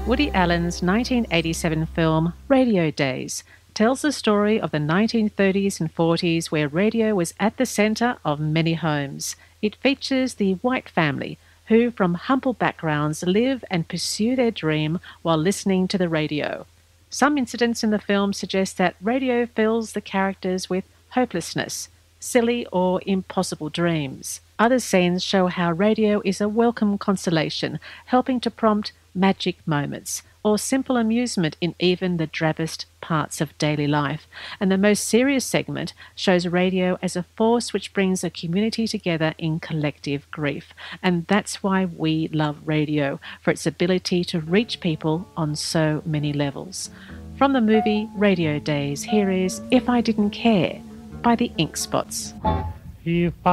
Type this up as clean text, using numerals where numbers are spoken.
Woody Allen's 1987 film Radio Days tells the story of the 1930s and 40s where radio was at the centre of many homes. It features the White family who, from humble backgrounds, live and pursue their dream while listening to the radio. Some incidents in the film suggest that radio fills the characters with hopelessness, silly or impossible dreams. Other scenes show how radio is a welcome consolation, helping to prompt magic moments or simple amusement in even the drabbest parts of daily life. And the most serious segment shows radio as a force which brings a community together in collective grief. And that's why we love radio, for its ability to reach people on so many levels. From the movie Radio Days, here is If I Didn't Care by the Ink Spots. If